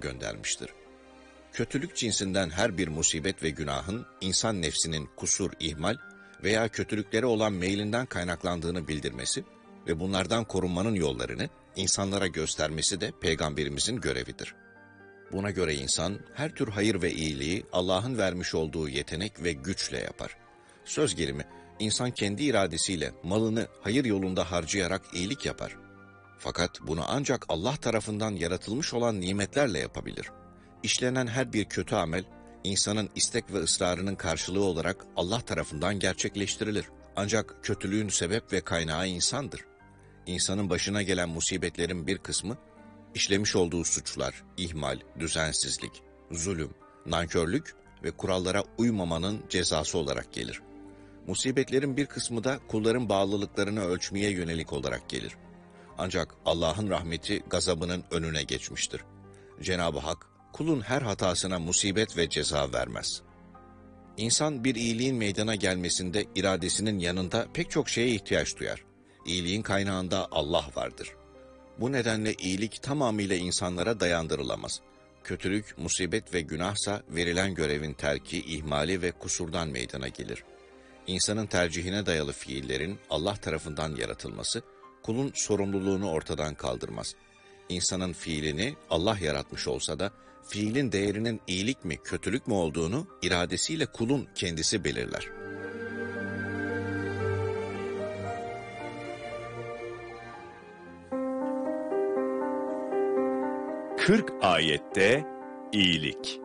göndermiştir. Kötülük cinsinden her bir musibet ve günahın insan nefsinin kusur, ihmal veya kötülüklere olan meylinden kaynaklandığını bildirmesi ve bunlardan korunmanın yollarını insanlara göstermesi de Peygamberimizin görevidir. Buna göre insan her tür hayır ve iyiliği Allah'ın vermiş olduğu yetenek ve güçle yapar. Söz gelimi, insan kendi iradesiyle malını hayır yolunda harcayarak iyilik yapar. Fakat bunu ancak Allah tarafından yaratılmış olan nimetlerle yapabilir. İşlenen her bir kötü amel, insanın istek ve ısrarının karşılığı olarak Allah tarafından gerçekleştirilir. Ancak kötülüğün sebep ve kaynağı insandır. İnsanın başına gelen musibetlerin bir kısmı, işlemiş olduğu suçlar, ihmal, düzensizlik, zulüm, nankörlük ve kurallara uymamanın cezası olarak gelir. Musibetlerin bir kısmı da kulların bağlılıklarını ölçmeye yönelik olarak gelir. Ancak Allah'ın rahmeti gazabının önüne geçmiştir. Cenab-ı Hak, kulun her hatasına musibet ve ceza vermez. İnsan bir iyiliğin meydana gelmesinde iradesinin yanında pek çok şeye ihtiyaç duyar. İyiliğin kaynağında Allah vardır. Bu nedenle iyilik tamamıyla insanlara dayandırılamaz. Kötülük, musibet ve günahsa verilen görevin terki, ihmali ve kusurdan meydana gelir. İnsanın tercihine dayalı fiillerin Allah tarafından yaratılması, kulun sorumluluğunu ortadan kaldırmaz. İnsanın fiilini Allah yaratmış olsa da, fiilin değerinin iyilik mi, kötülük mü olduğunu iradesiyle kulun kendisi belirler. Kırk ayette iyilik.